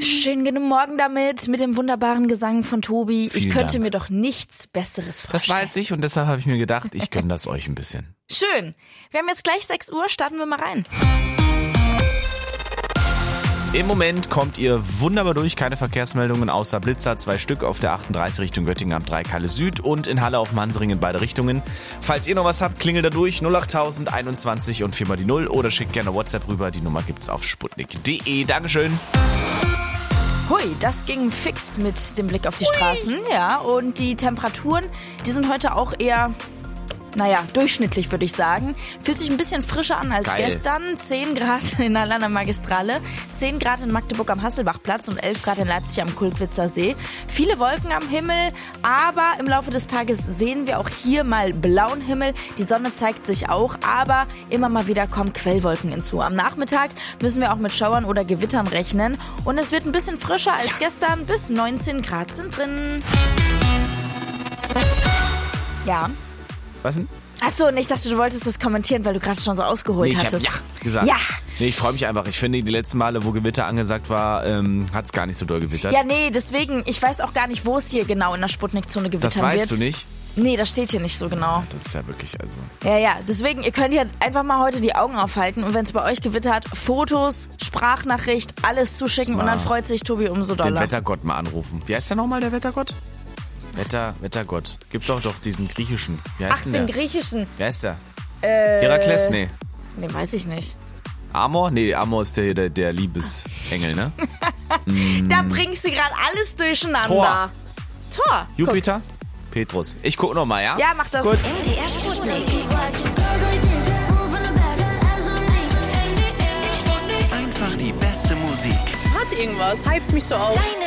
Schönen guten Morgen damit, mit dem wunderbaren Gesang von Tobi. Vielen Ich könnte Dank. mir doch nichts Besseres vorstellen. Das weiß ich und deshalb habe ich mir gedacht, ich gönne das euch ein bisschen. Schön. Wir haben jetzt gleich 6 Uhr, starten wir mal rein. Im Moment kommt ihr wunderbar durch, keine Verkehrsmeldungen außer Blitzer, 2 Stück auf der 38 Richtung Göttingen am 3 Kalle Süd und in Halle auf Mansring in beide Richtungen. Falls ihr noch was habt, klingelt da durch 08000 21 und 4 mal die 0 oder schickt gerne WhatsApp rüber, die Nummer gibt's auf sputnik.de. Dankeschön. Hui, das ging fix mit dem Blick auf die Straßen. Ja, und die Temperaturen, die sind heute auch eher... durchschnittlich würde ich sagen. Fühlt sich ein bisschen frischer an als Geil. gestern. 10 Grad in der Lanner Magistrale, 10 Grad in Magdeburg am Hasselbachplatz und 11 Grad in Leipzig am Kulkwitzer See. Viele Wolken am Himmel, aber im Laufe des Tages sehen wir auch hier mal blauen Himmel. Die Sonne zeigt sich auch, aber immer mal wieder kommen Quellwolken hinzu. Am Nachmittag müssen wir auch mit Schauern oder Gewittern rechnen und es wird ein bisschen frischer als gestern. Bis 19 Grad sind drin. Ja. Was denn? Achso, und ich dachte, du wolltest das kommentieren, weil du gerade schon so ausgeholt Nee, ich hattest. hab gesagt. Ja. Nee, ich freue mich einfach. Ich finde, die letzten Male, wo Gewitter angesagt war, hat es gar nicht so doll gewittert. Ja, nee, deswegen, ich weiß auch gar nicht, wo es hier genau in der Sputnik-Zone gewittern das wird. weißt du nicht? Nee, das steht hier nicht so genau. Das ist ja wirklich, also... Ja, deswegen, ihr könnt hier einfach mal heute die Augen aufhalten und wenn es bei euch gewittert, Fotos, Sprachnachricht, alles zuschicken und dann freut sich Tobi umso Den doller. Wettergott mal anrufen. Wie heißt der nochmal, der Wettergott? Wettergott. Gibt doch diesen griechischen. Wie heißt Ach, denn den der? griechischen. Wer ist der? Herakles? Nee. Nee, weiß ich nicht. Amor? Nee, Amor ist der Liebesengel, ne? Da bringst du gerade alles durcheinander. Tor. Jupiter? Petrus. Ich guck nochmal, ja? Ja, mach das. Gut. MDR Sputnik. Einfach die beste Musik. Hat irgendwas, hypt mich so auf. Deine